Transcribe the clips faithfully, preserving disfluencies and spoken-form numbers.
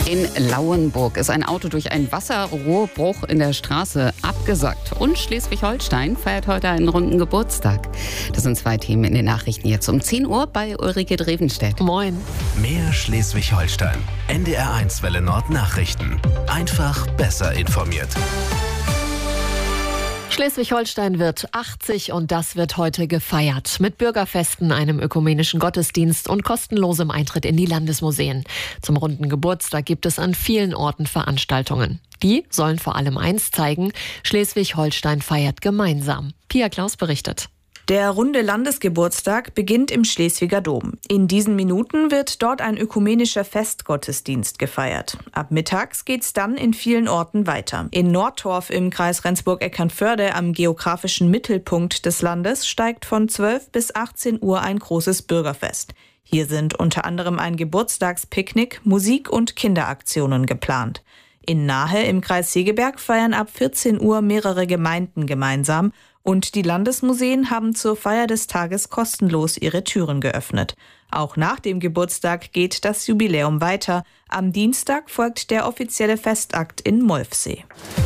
In Lauenburg ist ein Auto durch einen Wasserrohrbruch in der Straße abgesackt. Und Schleswig-Holstein feiert heute einen runden Geburtstag. Das sind zwei Themen in den Nachrichten jetzt um zehn Uhr bei Ulrike Drevenstedt. Moin. Mehr Schleswig-Holstein. N D R eins Welle Nord Nachrichten. Einfach besser informiert. Schleswig-Holstein wird achtzig und das wird heute gefeiert. Mit Bürgerfesten, einem ökumenischen Gottesdienst und kostenlosem Eintritt in die Landesmuseen. Zum runden Geburtstag gibt es an vielen Orten Veranstaltungen. Die sollen vor allem eins zeigen: Schleswig-Holstein feiert gemeinsam. Pia Klaus berichtet. Der runde Landesgeburtstag beginnt im Schleswiger Dom. In diesen Minuten wird dort ein ökumenischer Festgottesdienst gefeiert. Ab mittags geht's dann in vielen Orten weiter. In Nordtorf im Kreis Rendsburg-Eckernförde, am geografischen Mittelpunkt des Landes, steigt von zwölf bis achtzehn Uhr ein großes Bürgerfest. Hier sind unter anderem ein Geburtstagspicknick, Musik und Kinderaktionen geplant. In Nahe im Kreis Segeberg feiern ab vierzehn Uhr mehrere Gemeinden gemeinsam. Und die Landesmuseen haben zur Feier des Tages kostenlos ihre Türen geöffnet. Auch nach dem Geburtstag geht das Jubiläum weiter. Am Dienstag folgt der offizielle Festakt in Molfsee.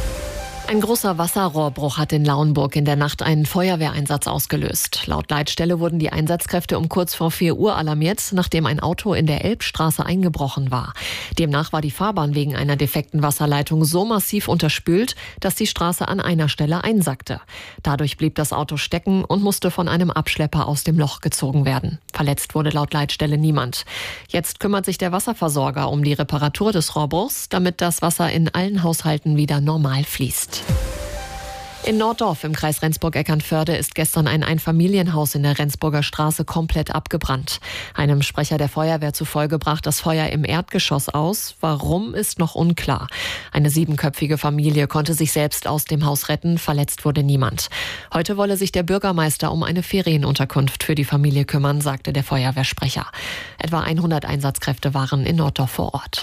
Ein großer Wasserrohrbruch hat in Lauenburg in der Nacht einen Feuerwehreinsatz ausgelöst. Laut Leitstelle wurden die Einsatzkräfte um kurz vor vier Uhr alarmiert, nachdem ein Auto in der Elbstraße eingebrochen war. Demnach war die Fahrbahn wegen einer defekten Wasserleitung so massiv unterspült, dass die Straße an einer Stelle einsackte. Dadurch blieb das Auto stecken und musste von einem Abschlepper aus dem Loch gezogen werden. Verletzt wurde laut Leitstelle niemand. Jetzt kümmert sich der Wasserversorger um die Reparatur des Rohrbruchs, damit das Wasser in allen Haushalten wieder normal fließt. In Norddorf im Kreis Rendsburg-Eckernförde ist gestern ein Einfamilienhaus in der Rendsburger Straße komplett abgebrannt. Einem Sprecher der Feuerwehr zufolge brach das Feuer im Erdgeschoss aus. Warum, ist noch unklar. Eine siebenköpfige Familie konnte sich selbst aus dem Haus retten. Verletzt wurde niemand. Heute wolle sich der Bürgermeister um eine Ferienunterkunft für die Familie kümmern, sagte der Feuerwehrsprecher. Etwa hundert Einsatzkräfte waren in Norddorf vor Ort.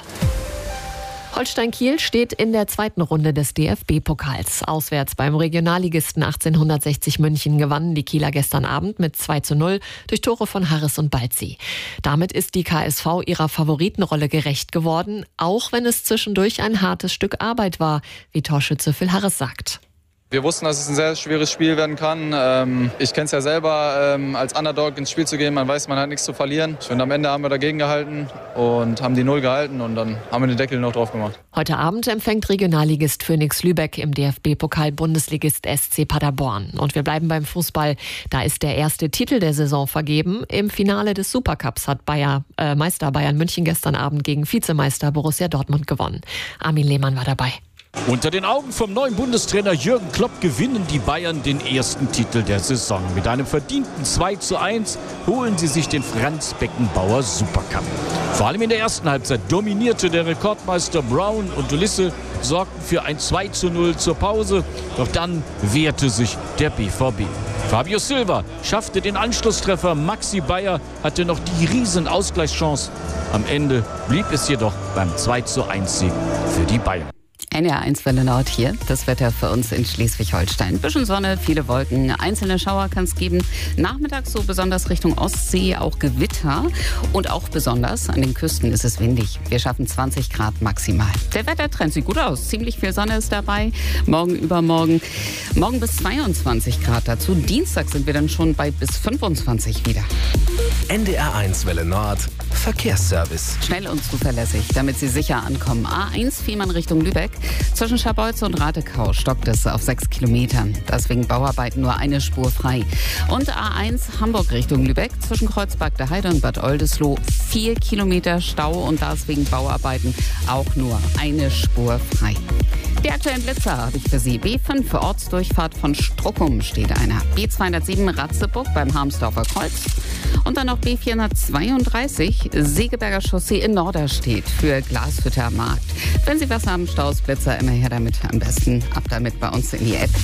Holstein Kiel steht in der zweiten Runde des D F B-Pokals. Auswärts beim Regionalligisten achtzehnhundertsechzig München gewannen die Kieler gestern Abend mit zwei zu null durch Tore von Harris und Balzi. Damit ist die K S V ihrer Favoritenrolle gerecht geworden, auch wenn es zwischendurch ein hartes Stück Arbeit war, wie Torschütze Phil Harris sagt. Wir wussten, dass es ein sehr schweres Spiel werden kann. Ich kenne es ja selber, als Underdog ins Spiel zu gehen. Man weiß, man hat nichts zu verlieren. Und am Ende haben wir dagegen gehalten und haben die Null gehalten und dann haben wir den Deckel noch drauf gemacht. Heute Abend empfängt Regionalligist Phoenix Lübeck im D F B-Pokal Bundesligist S C Paderborn. Und wir bleiben beim Fußball. Da ist der erste Titel der Saison vergeben. Im Finale des Supercups hat Bayer, äh, Meister Bayern München gestern Abend gegen Vizemeister Borussia Dortmund gewonnen. Armin Lehmann war dabei. Unter den Augen vom neuen Bundestrainer Jürgen Klopp gewinnen die Bayern den ersten Titel der Saison. Mit einem verdienten zwei zu eins holen sie sich den Franz-Beckenbauer Supercup. Vor allem in der ersten Halbzeit dominierte der Rekordmeister Brown und Ulisse, sorgten für ein zwei zu null zur Pause. Doch dann wehrte sich der B V B. Fabio Silva schaffte den Anschlusstreffer. Maxi Bayer hatte noch die riesen Ausgleichschance. Am Ende blieb es jedoch beim zwei zu eins Sieg für die Bayern. N D R eins Welle Nord hier. Das Wetter für uns in Schleswig-Holstein. Ein bisschen Sonne, viele Wolken, einzelne Schauer kann es geben. Nachmittags so besonders Richtung Ostsee auch Gewitter. Und auch besonders an den Küsten ist es windig. Wir schaffen zwanzig Grad maximal. Der Wettertrend sieht gut aus. Ziemlich viel Sonne ist dabei. Morgen, übermorgen. Morgen bis zweiundzwanzig Grad dazu. Dienstag sind wir dann schon bei bis fünfundzwanzig wieder. N D R eins Welle Nord Verkehrsservice. Schnell und zuverlässig, damit Sie sicher ankommen. A eins Fehmarn Richtung Lübeck. Zwischen Scharbeutz und Ratekau stockt es auf sechs Kilometern. Deswegen Bauarbeiten nur eine Spur frei. Und A eins Hamburg Richtung Lübeck. Zwischen Kreuzberg der Heide und Bad Oldesloe vier Kilometer Stau und deswegen Bauarbeiten auch nur eine Spur frei. Die aktuellen Blitzer habe ich für Sie. B fünf für Ortsdurchfahrt von Struckum steht einer. B zweihundertsieben Ratzeburg beim Harmsdorfer Kreuz. Und dann noch B vierhundertzweiunddreißig Segeberger Chaussee in Norderstedt für Glashütter Markt. Wenn Sie was haben, Staus, Blitzer, immer her damit. Am besten ab damit bei uns in die App.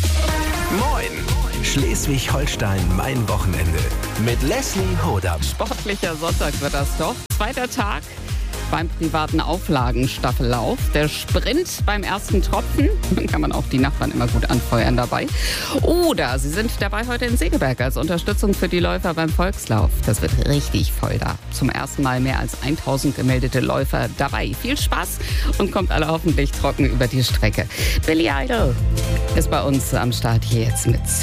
Moin! Schleswig-Holstein, mein Wochenende. Mit Leslie Hodam. Sportlicher Sonntag wird das doch. Zweiter Tag beim privaten Auflagenstaffellauf. Der Sprint beim ersten Tropfen. Dann kann man auch die Nachbarn immer gut anfeuern dabei. Oder Sie sind dabei heute in Segeberg als Unterstützung für die Läufer beim Volkslauf. Das wird richtig voll da. Zum ersten Mal mehr als tausend gemeldete Läufer dabei. Viel Spaß und kommt alle hoffentlich trocken über die Strecke. Billy Idol ist bei uns am Start hier jetzt mit